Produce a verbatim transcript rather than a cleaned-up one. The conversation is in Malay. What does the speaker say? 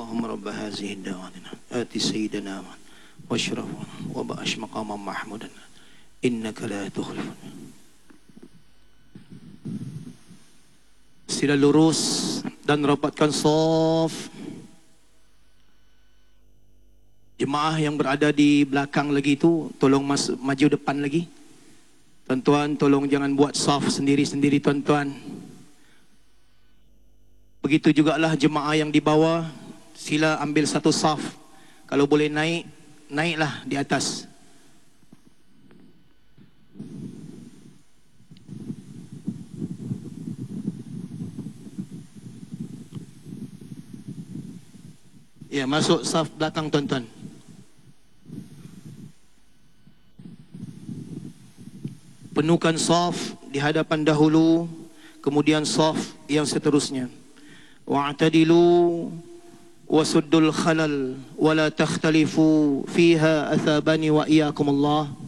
Allahumma rabb hazihi ad-da'watina ati sayyidina wa ashrafana wa ba'ash maqaman mahmudan innaka la tukhlifun. Sila lurus dan rapatkan saf. Jemaah yang berada di belakang lagi tu tolong masuk maju depan lagi. Tuan-tuan tolong jangan buat saf sendiri-sendiri tuan-tuan. Begitu jugalah jemaah yang di bawah, sila ambil satu saf. Kalau boleh naik, naiklah di atas. Ya, masuk saf belakang tuan-tuan. Penuhkan saf di hadapan dahulu, kemudian saf yang seterusnya. Wa'tadilu wasuddul khalal wala takhtalifu fiha athabani wa iyyakumullah.